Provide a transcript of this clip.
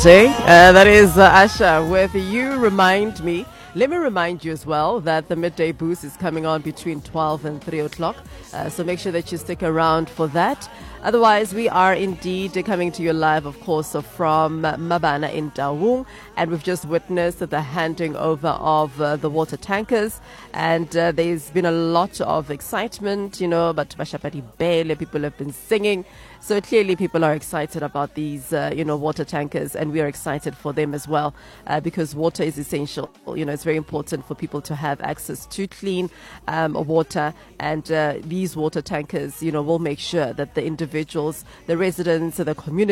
day. That is Asha with You Remind Me. Let me remind you as well that the Midday Boost is coming on between 12 and 3 o'clock. So make sure that you stick around for that. Otherwise, we are indeed coming to you live, of course, from Mabana in Taung. And we've just witnessed the handing over of the water tankers. And there's been a lot of excitement, but Bashapati Bele, people have been singing. So clearly people are excited about these, water tankers, and we are excited for them as well because water is essential. It's very important for people to have access to clean water, and these water tankers, will make sure that the individuals, the residents, the community